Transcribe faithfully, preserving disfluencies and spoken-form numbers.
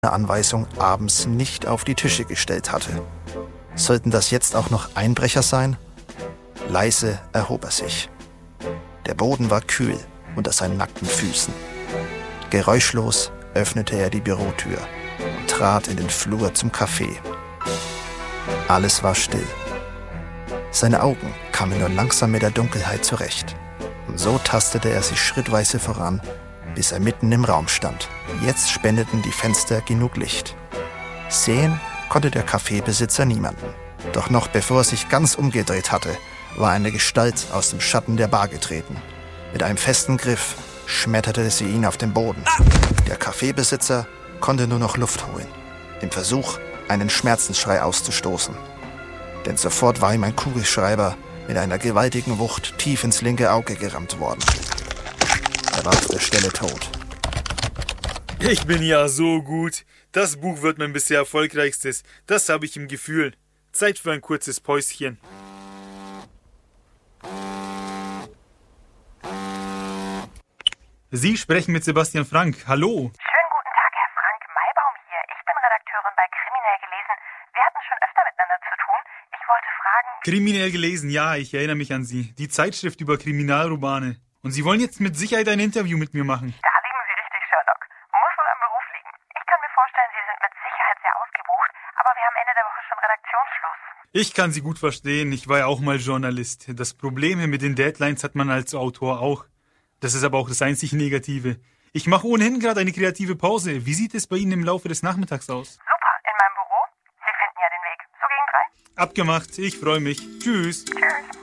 Anweisung abends nicht auf die Tische gestellt hatte. Sollten das jetzt auch noch Einbrecher sein? Leise erhob er sich. Der Boden war kühl unter seinen nackten Füßen. Geräuschlos öffnete er die Bürotür und trat in den Flur zum Café. Alles war still. Seine Augen kamen nur langsam mit der Dunkelheit zurecht. Und so tastete er sich schrittweise voran, bis er mitten im Raum stand. Jetzt spendeten die Fenster genug Licht. Sehen konnte der Kaffeebesitzer niemanden. Doch noch bevor er sich ganz umgedreht hatte, war eine Gestalt aus dem Schatten der Bar getreten. Mit einem festen Griff schmetterte sie ihn auf den Boden. Der Kaffeebesitzer konnte nur noch Luft holen, im Versuch, einen Schmerzensschrei auszustoßen. Denn sofort war ihm ein Kugelschreiber mit einer gewaltigen Wucht tief ins linke Auge gerammt worden. Er war auf der Stelle tot. Ich bin ja so gut. Das Buch wird mein bisher erfolgreichstes. Das habe ich im Gefühl. Zeit für ein kurzes Päuschen. Sie sprechen mit Sebastian Frank. Hallo. Schönen guten Tag, Herr Frank. Maibaum hier. Ich bin Redakteurin bei Kriminell gelesen. Wir hatten schon öfter miteinander zu tun. Ich wollte fragen... Kriminell gelesen, ja, ich erinnere mich an Sie. Die Zeitschrift über Kriminalromane. Und Sie wollen jetzt mit Sicherheit ein Interview mit mir machen. Da liegen Sie richtig, Sherlock. Muss wohl am Beruf liegen. Ich kann mir vorstellen, Sie sind mit Sicherheit sehr ausgebucht, aber wir haben Ende der Woche schon Redaktionsschluss. Ich kann Sie gut verstehen. Ich war ja auch mal Journalist. Das Problem mit den Deadlines hat man als Autor auch. Das ist aber auch das einzig Negative. Ich mache ohnehin gerade eine kreative Pause. Wie sieht es bei Ihnen im Laufe des Nachmittags aus? Super, in meinem Büro. Sie finden ja den Weg. So gegen drei? Abgemacht. Ich freue mich. Tschüss. Tschüss.